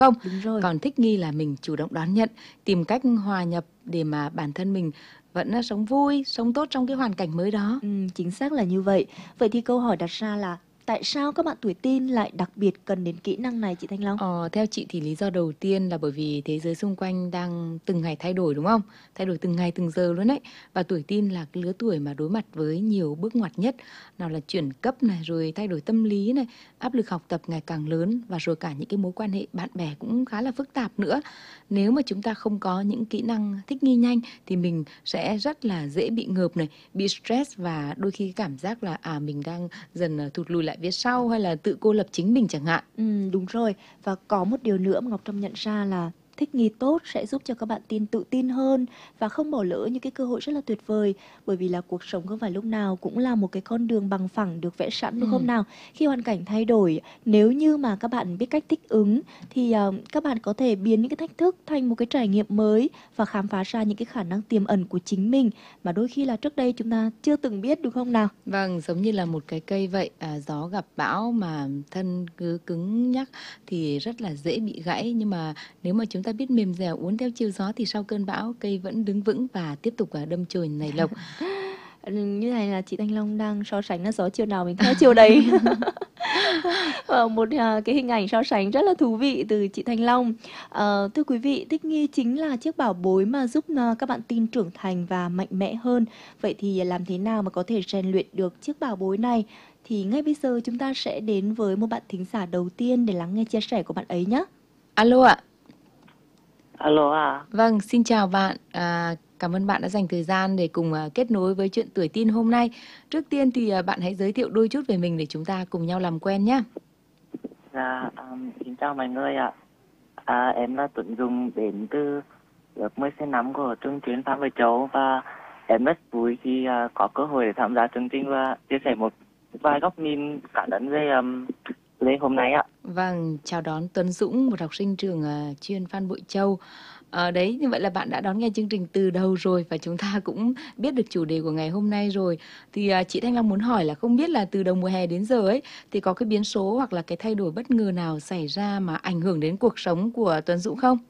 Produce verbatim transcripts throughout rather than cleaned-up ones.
không? Đúng rồi. Còn thích nghi là mình chủ động đón nhận, tìm cách hòa nhập để mà bản thân mình vẫn à, sống vui, sống tốt trong cái hoàn cảnh mới đó. Ừm, chính xác là như vậy. Vậy thì câu hỏi đặt ra là tại sao các bạn tuổi teen lại đặc biệt cần đến kỹ năng này chị Thanh Long? Ờ, theo chị thì lý do đầu tiên là bởi vì thế giới xung quanh đang từng ngày thay đổi đúng không? Thay đổi từng ngày từng giờ luôn đấy. Và tuổi teen là cái lứa tuổi mà đối mặt với nhiều bước ngoặt nhất. Nào là chuyển cấp này, rồi thay đổi tâm lý này, áp lực học tập ngày càng lớn và rồi cả những cái mối quan hệ bạn bè cũng khá là phức tạp nữa. Nếu mà chúng ta không có những kỹ năng thích nghi nhanh thì mình sẽ rất là dễ bị ngợp này, bị stress và đôi khi cảm giác là à mình đang dần à, thụt lùi lại phía sau hay là tự cô lập chính mình chẳng hạn. Ừm, đúng rồi. Và có một điều nữa mà Ngọc Trâm nhận ra là thích nghi tốt sẽ giúp cho các bạn teen tự tin hơn và không bỏ lỡ những cái cơ hội rất là tuyệt vời. Bởi vì là cuộc sống không phải lúc nào cũng là một cái con đường bằng phẳng được vẽ sẵn đúng không Ừ. nào? Khi hoàn cảnh thay đổi, nếu như mà các bạn biết cách thích ứng thì ờ, các bạn có thể biến những cái thách thức thành một cái trải nghiệm mới và khám phá ra những cái khả năng tiềm ẩn của chính mình mà đôi khi là trước đây chúng ta chưa từng biết đúng không nào? Vâng, giống như là một cái cây vậy, à, gió gặp bão mà thân cứ cứng nhắc thì rất là dễ bị gãy. Nhưng mà nếu mà chúng ta biết mềm dẻo uốn theo chiều gió thì sau cơn bão cây vẫn đứng vững và tiếp tục à, đâm chồi nảy lộc. Ừ, như này là chị Thanh Long đang so sánh là gió chiều nào mình theo chiều đấy. Ờ, một à, cái hình ảnh so sánh rất là thú vị từ chị Thanh Long. Ờ, thưa quý vị, thích nghi chính là chiếc bảo bối mà giúp à, các bạn teen trưởng thành và mạnh mẽ hơn. Vậy thì làm thế nào mà có thể rèn luyện được chiếc bảo bối này? Thì ngay bây giờ chúng ta sẽ đến với một bạn thính giả đầu tiên để lắng nghe chia sẻ của bạn ấy nhé. Alo ạ. Alo à, Vâng, xin chào bạn. À, cảm ơn bạn đã dành thời gian để cùng à, kết nối với chuyện tuổi teen hôm nay. Trước tiên thì à, bạn hãy giới thiệu đôi chút về mình để chúng ta cùng nhau làm quen nhé. dạ, um, xin chào mọi người ạ. À, em là Tuấn Dung đến từ lớp mười xê năm của trường chuyên Phan Bội Châu và em rất vui khi uh, có cơ hội để tham gia chương trình và chia sẻ một vài góc nhìn cá nhân về um, lễ hôm nay ạ. Vâng, chào đón Tuấn Dũng, một học sinh trường à, chuyên Phan Bội Châu. Ờ, đấy, như vậy là bạn đã đón nghe chương trình từ đầu rồi và chúng ta cũng biết được chủ đề của ngày hôm nay rồi. Thì à, chị Thanh Long muốn hỏi là không biết là từ đầu mùa hè đến giờ ấy thì có cái biến số hoặc là cái thay đổi bất ngờ nào xảy ra mà ảnh hưởng đến cuộc sống của Tuấn Dũng không?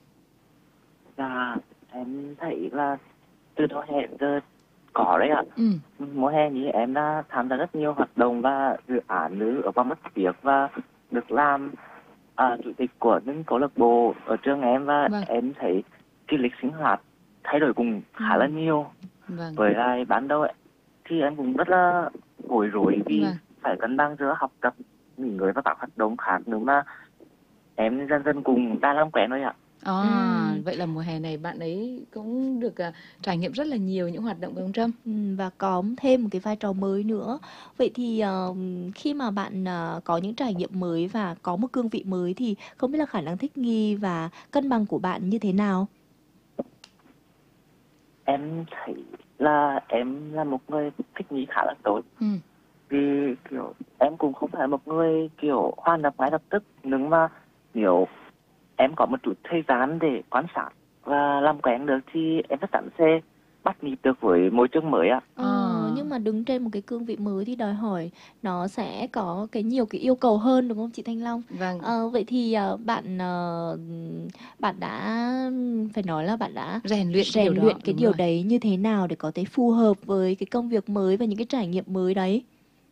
Dạ, em thấy là từ đầu hè đến giờ có đấy ạ. Ừ, Mùa hè thì em đã tham gia rất nhiều hoạt động và dự án nữ ở vòng mất việc và được làm à, chủ tịch của những câu lạc bộ ở trường em và vâng, em thấy cái lịch sinh hoạt thay đổi cũng khá là ừ, nhiều. vâng, Với lại ban đầu ấy, thì em cũng rất là bối rối vì vâng. phải cân bằng giữa học tập, nghỉ ngơi và các hoạt động khác nữa mà em dần dần cùng đã làm quen rồi ạ. À, Ừm. vậy là mùa hè này bạn ấy cũng được à, trải nghiệm rất là nhiều những hoạt động với ông Trâm. Ừm, và có thêm một cái vai trò mới nữa. Vậy thì ờ, khi mà bạn ờ, có những trải nghiệm mới và có một cương vị mới thì không biết là khả năng thích nghi và cân bằng của bạn như thế nào? Em thấy là em là một người thích nghi khá là tốt Ừ, vì kiểu em cũng không phải một người kiểu hòa nhập ngay lập tức, nhưng mà nếu em có một chút thời gian để quan sát và làm quen được thì em chắc chắn sẽ bắt nhịp được với môi trường mới ạ. Ờ, à, nhưng mà đứng trên một cái cương vị mới thì đòi hỏi nó sẽ có cái nhiều cái yêu cầu hơn đúng không chị Thanh Long? vâng, Ờ, vậy thì ờ, bạn ờ, bạn đã phải nói là bạn đã rèn luyện cái điều rèn đó, luyện cái đúng điều rồi. đấy như thế nào để có thể phù hợp với cái công việc mới và những cái trải nghiệm mới đấy?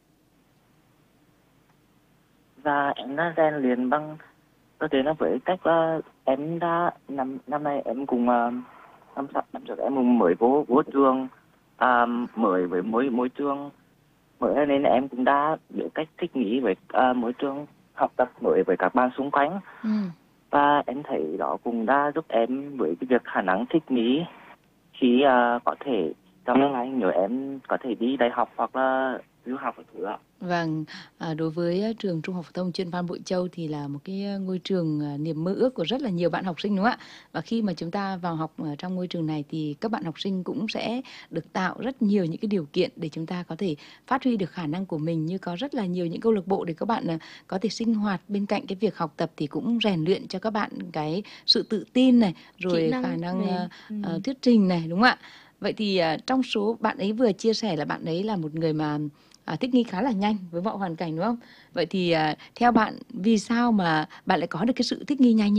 Và em đã rèn luyện bằng có thể là với cách là em đã năm năm nay em cùng uh, năm sau năm trước em cũng mới vô vô trường, à, mới với môi môi trường mới nên em cũng đã biết cách thích nghi với à, môi trường học tập mới với các bạn xung quanh Ừ. và em thấy đó cũng đã giúp em với cái việc khả năng thích nghi khi à, có thể trong tương lai nếu em có thể đi đại học hoặc là du học ở thứ ạ. Vâng, à, đối với à, trường Trung học phổ thông chuyên Phan Bội Châu thì là một cái à, ngôi trường à, niềm mơ ước của rất là nhiều bạn học sinh đúng không ạ? Và khi mà chúng ta vào học ở trong ngôi trường này thì các bạn học sinh cũng sẽ được tạo rất nhiều những cái điều kiện để chúng ta có thể phát huy được khả năng của mình, như có rất là nhiều những câu lạc bộ để các bạn à, có thể sinh hoạt bên cạnh cái việc học tập thì cũng rèn luyện cho các bạn cái sự tự tin này, Kỹ rồi khả năng năng về à, ừ. à, thuyết trình này đúng không ạ? Vậy thì à, trong số bạn ấy vừa chia sẻ là bạn ấy là một người mà à, thích nghi khá là nhanh với mọi hoàn cảnh đúng không? Vậy thì à, theo bạn vì sao mà bạn lại có được cái sự thích nghi nhanh như